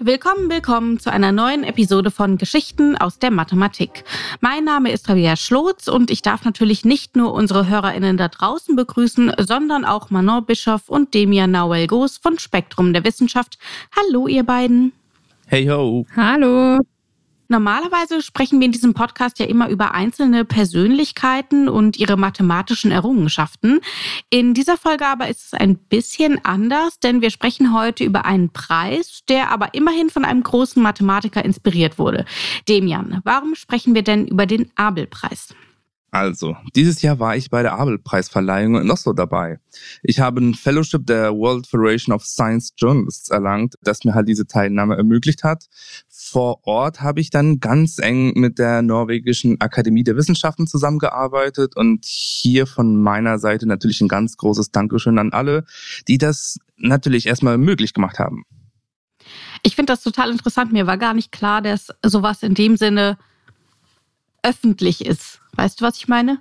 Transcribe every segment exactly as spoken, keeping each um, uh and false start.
Willkommen, willkommen zu einer neuen Episode von Geschichten aus der Mathematik. Mein Name ist Rabea Schlotz und ich darf natürlich nicht nur unsere HörerInnen da draußen begrüßen, sondern auch Manon Bischoff und Demian Nauel-Goos von Spektrum der Wissenschaft. Hallo ihr beiden. Hey ho. Hallo. Normalerweise sprechen wir in diesem Podcast ja immer über einzelne Persönlichkeiten und ihre mathematischen Errungenschaften. In dieser Folge aber ist es ein bisschen anders, denn wir sprechen heute über einen Preis, der aber immerhin von einem großen Mathematiker inspiriert wurde. Demian, warum sprechen wir denn über den Abel-Preis? Also, dieses Jahr war ich bei der Abel-Preisverleihung in Oslo dabei. Ich habe ein Fellowship der World Federation of Science Journalists erlangt, das mir halt diese Teilnahme ermöglicht hat. Vor Ort habe ich dann ganz eng mit der norwegischen Akademie der Wissenschaften zusammengearbeitet und hier von meiner Seite natürlich ein ganz großes Dankeschön an alle, die das natürlich erstmal möglich gemacht haben. Ich finde das total interessant. Mir war gar nicht klar, dass sowas in dem Sinne öffentlich ist. Weißt du, was ich meine?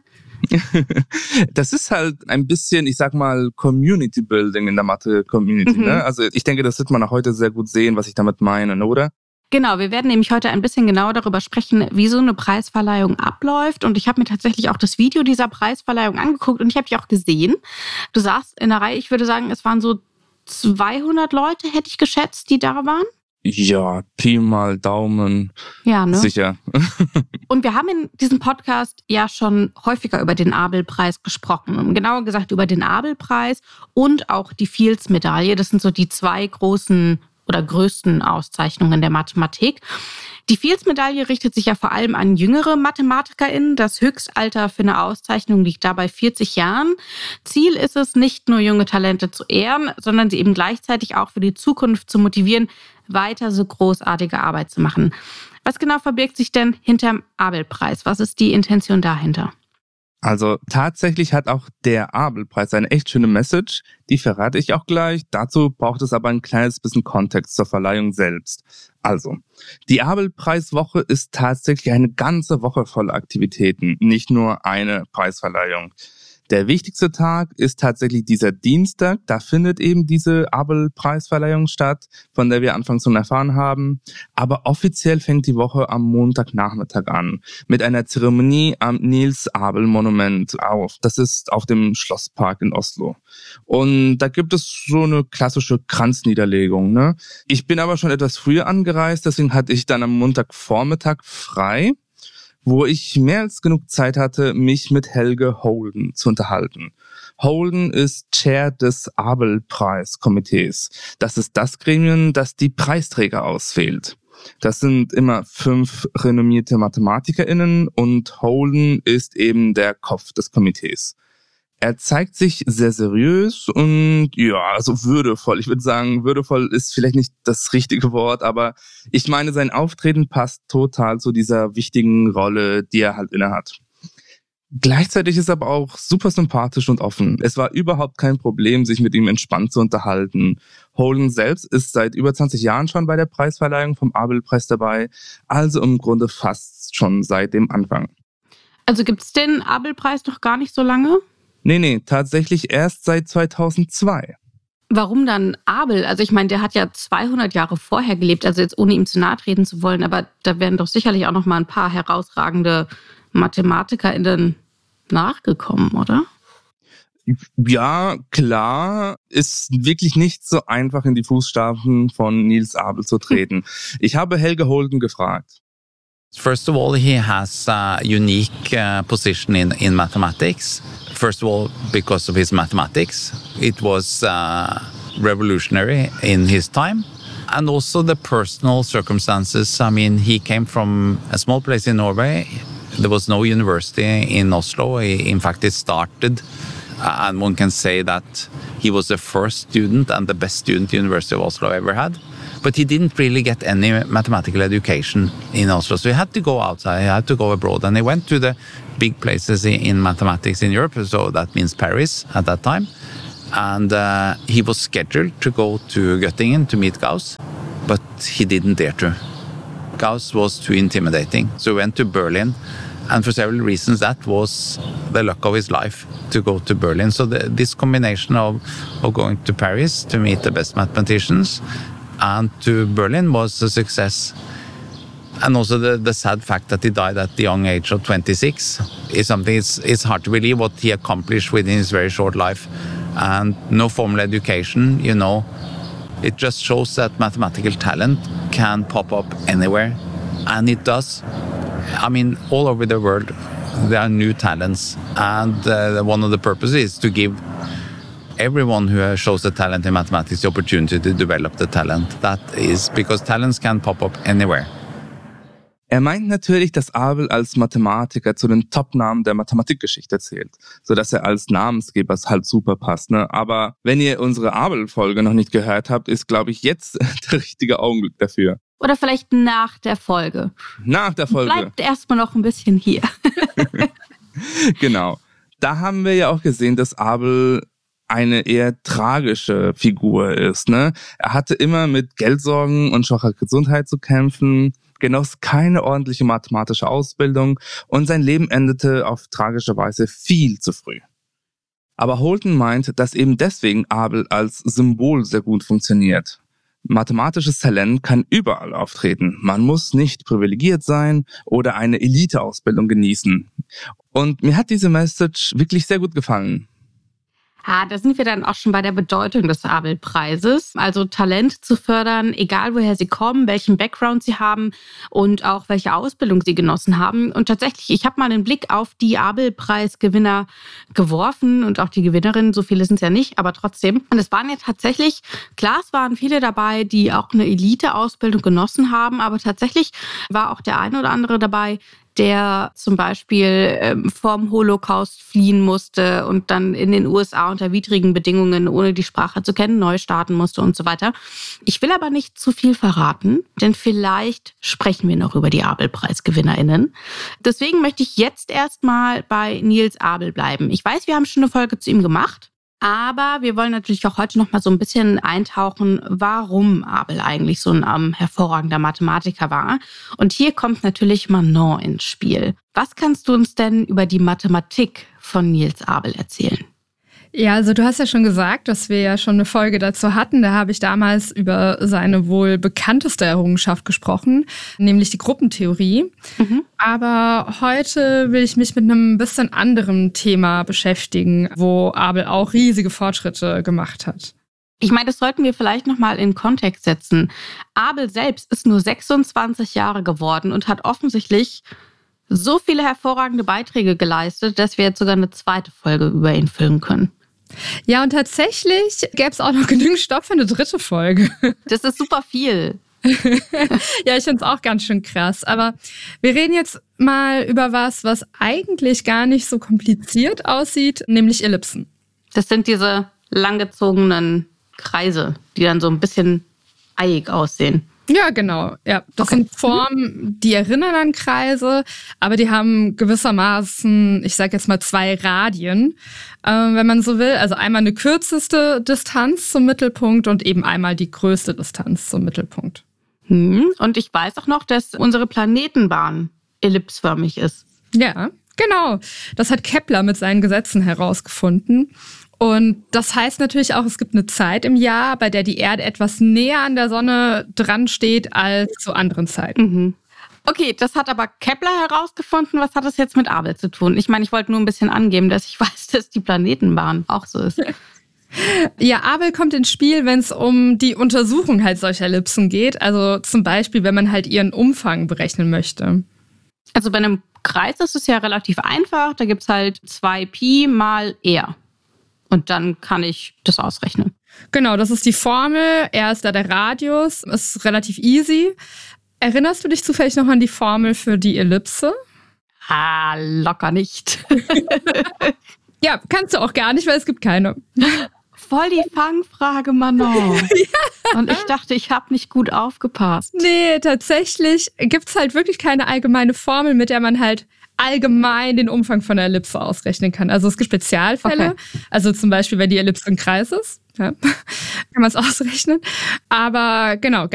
Das ist halt ein bisschen, ich sag mal, Community Building in der Mathe-Community. Mhm. Ne? Also ich denke, das wird man auch heute sehr gut sehen, was ich damit meine, oder? Genau, wir werden nämlich heute ein bisschen genauer darüber sprechen, wie so eine Preisverleihung abläuft. Und ich habe mir tatsächlich auch das Video dieser Preisverleihung angeguckt und ich habe dich auch gesehen. Du saßt in der Reihe, ich würde sagen, es waren so zweihundert Leute, hätte ich geschätzt, die da waren. Ja, Pi mal Daumen. Ja, ne? Sicher. Und wir haben in diesem Podcast ja schon häufiger über den Abel-Preis gesprochen. Genauer gesagt über den Abel-Preis und auch die Fields-Medaille. Das sind so die zwei großen oder größten Auszeichnungen der Mathematik. Die Fields-Medaille richtet sich ja vor allem an jüngere MathematikerInnen. Das Höchstalter für eine Auszeichnung liegt dabei vierzig Jahren. Ziel ist es, nicht nur junge Talente zu ehren, sondern sie eben gleichzeitig auch für die Zukunft zu motivieren, weiter so großartige Arbeit zu machen. Was genau verbirgt sich denn hinterm Abel-Preis? Was ist die Intention dahinter? Also tatsächlich hat auch der Abel-Preis eine echt schöne Message, die verrate ich auch gleich. Dazu braucht es aber ein kleines bisschen Kontext zur Verleihung selbst. Also, die Abel-Preiswoche ist tatsächlich eine ganze Woche voller Aktivitäten, nicht nur eine Preisverleihung. Der wichtigste Tag ist tatsächlich dieser Dienstag. Da findet eben diese Abel-Preisverleihung statt, von der wir anfangs schon erfahren haben. Aber offiziell fängt die Woche am Montagnachmittag an, mit einer Zeremonie am Niels-Abel-Monument auf. Das ist auf dem Schlosspark in Oslo. Und da gibt es so eine klassische Kranzniederlegung, ne? Ich bin aber schon etwas früher angereist, deswegen hatte ich dann am Montagvormittag frei, wo ich mehr als genug Zeit hatte, mich mit Helge Holden zu unterhalten. Holden ist Chair des Abel-Preiskomitees. Das ist das Gremium, das die Preisträger auswählt. Das sind immer fünf renommierte MathematikerInnen und Holden ist eben der Kopf des Komitees. Er zeigt sich sehr seriös und ja, also würdevoll. Ich würde sagen, würdevoll ist vielleicht nicht das richtige Wort, aber ich meine, sein Auftreten passt total zu dieser wichtigen Rolle, die er halt innehat. Gleichzeitig ist er aber auch super sympathisch und offen. Es war überhaupt kein Problem, sich mit ihm entspannt zu unterhalten. Holden selbst ist seit über zwanzig Jahren schon bei der Preisverleihung vom Abel-Preis dabei, also im Grunde fast schon seit dem Anfang. Also gibt's den Abel-Preis noch gar nicht so lange? Nee, nee, tatsächlich erst seit zweitausendzwei. Warum dann Abel? Also ich meine, der hat ja zweihundert Jahre vorher gelebt, also jetzt ohne ihm zu nahe treten zu wollen, aber da werden doch sicherlich auch noch mal ein paar herausragende MathematikerInnen nachgekommen, oder? Ja, klar, ist wirklich nicht so einfach in die Fußstapfen von Niels Abel zu treten. Ich habe Helge Holden gefragt. First of all, he has a unique uh, position in, in mathematics. First of all, because of his mathematics. It was uh, revolutionary in his time. And also the personal circumstances. I mean, he came from a small place in Norway. There was no university in Oslo. In fact, it started, uh, and one can say that he was the first student and the best student the University of Oslo ever had. But he didn't really get any mathematical education in Oslo. So he had to go outside, he had to go abroad. And he went to the big places in mathematics in Europe. So that means Paris at that time. And uh, he was scheduled to go to Göttingen to meet Gauss, but he didn't dare to. Gauss was too intimidating. So he went to Berlin. And for several reasons, that was the luck of his life, to go to Berlin. So the, this combination of, of going to Paris to meet the best mathematicians and to Berlin was a success. And also the, the sad fact that he died at the young age of twenty-six is something, it's, it's hard to believe what he accomplished within his very short life. And no formal education, you know, it just shows that mathematical talent can pop up anywhere. And it does. I mean, all over the world, there are new talents. And uh, one of the purposes is to give everyone who shows the talent in mathematics the opportunity to develop the talent. That is because talents can pop up anywhere. Er meint natürlich, dass Abel als Mathematiker zu den Top-Namen der Mathematikgeschichte zählt, sodass er als Namensgeber halt super passt. Ne? Aber wenn ihr unsere Abel-Folge noch nicht gehört habt, ist, glaube ich, jetzt der richtige Augenblick dafür. Oder vielleicht nach der Folge. Nach der Folge. Bleibt erstmal noch ein bisschen hier. Genau. Da haben wir ja auch gesehen, dass Abel eine eher tragische Figur ist. Ne? Er hatte immer mit Geldsorgen und schwacher Gesundheit zu kämpfen, genoss keine ordentliche mathematische Ausbildung und sein Leben endete auf tragische Weise viel zu früh. Aber Holton meint, dass eben deswegen Abel als Symbol sehr gut funktioniert. Mathematisches Talent kann überall auftreten. Man muss nicht privilegiert sein oder eine Eliteausbildung genießen. Und mir hat diese Message wirklich sehr gut gefallen. Ah, da sind wir dann auch schon bei der Bedeutung des Abel-Preises. Also Talent zu fördern, egal woher sie kommen, welchen Background sie haben und auch welche Ausbildung sie genossen haben. Und tatsächlich, ich habe mal einen Blick auf die Abel-Preisgewinner geworfen und auch die Gewinnerinnen, so viele sind es ja nicht, aber trotzdem. Und es waren ja tatsächlich, klar, es waren viele dabei, die auch eine Elite-Ausbildung genossen haben, aber tatsächlich war auch der eine oder andere dabei, der zum Beispiel ähm, vom Holocaust fliehen musste und dann in den U S A unter widrigen Bedingungen, ohne die Sprache zu kennen, neu starten musste und so weiter. Ich will aber nicht zu viel verraten, denn vielleicht sprechen wir noch über die Abel-PreisgewinnerInnen. Deswegen möchte ich jetzt erstmal bei Niels Abel bleiben. Ich weiß, wir haben schon eine Folge zu ihm gemacht. Aber wir wollen natürlich auch heute noch mal so ein bisschen eintauchen, warum Abel eigentlich so ein um, hervorragender Mathematiker war. Und hier kommt natürlich Manon ins Spiel. Was kannst du uns denn über die Mathematik von Niels Abel erzählen? Ja, also du hast ja schon gesagt, dass wir ja schon eine Folge dazu hatten. Da habe ich damals über seine wohl bekannteste Errungenschaft gesprochen, nämlich die Gruppentheorie. Mhm. Aber heute will ich mich mit einem bisschen anderen Thema beschäftigen, wo Abel auch riesige Fortschritte gemacht hat. Ich meine, das sollten wir vielleicht nochmal in Kontext setzen. Abel selbst ist nur sechsundzwanzig Jahre geworden und hat offensichtlich so viele hervorragende Beiträge geleistet, dass wir jetzt sogar eine zweite Folge über ihn füllen können. Ja, und tatsächlich gäbe es auch noch genügend Stoff für eine dritte Folge. Das ist super viel. Ja, ich finde es auch ganz schön krass. Aber wir reden jetzt mal über was, was eigentlich gar nicht so kompliziert aussieht, nämlich Ellipsen. Das sind diese langgezogenen Kreise, die dann so ein bisschen eiig aussehen. Ja, genau. Ja, das okay. sind Formen, die erinnern an Kreise, aber die haben gewissermaßen, ich sage jetzt mal, zwei Radien, äh, wenn man so will. Also einmal eine kürzeste Distanz zum Mittelpunkt und eben einmal die größte Distanz zum Mittelpunkt. Hm. Und ich weiß auch noch, dass unsere Planetenbahn ellipsförmig ist. Ja, genau. Das hat Kepler mit seinen Gesetzen herausgefunden. Und das heißt natürlich auch, es gibt eine Zeit im Jahr, bei der die Erde etwas näher an der Sonne dran steht als zu anderen Zeiten. Mhm. Okay, das hat aber Kepler herausgefunden. Was hat das jetzt mit Abel zu tun? Ich meine, ich wollte nur ein bisschen angeben, dass ich weiß, dass die Planetenbahn auch so ist. Ja, Abel kommt ins Spiel, wenn es um die Untersuchung halt solcher Ellipsen geht. Also zum Beispiel, wenn man halt ihren Umfang berechnen möchte. Also bei einem Kreis ist es ja relativ einfach. Da gibt es halt zwei Pi mal R. Und dann kann ich das ausrechnen. Genau, das ist die Formel. R ist da der Radius. Ist relativ easy. Erinnerst du dich zufällig noch an die Formel für die Ellipse? Ah, locker nicht. Ja, kannst du auch gar nicht, weil es gibt keine. Voll die Fangfrage, Manon. Ja. Und ich dachte, ich habe nicht gut aufgepasst. Nee, tatsächlich gibt es halt wirklich keine allgemeine Formel, mit der man halt allgemein den Umfang von der Ellipse ausrechnen kann. Also es gibt Spezialfälle, okay. Also zum Beispiel, wenn die Ellipse ein Kreis ist, ja, kann man es ausrechnen. Aber genau,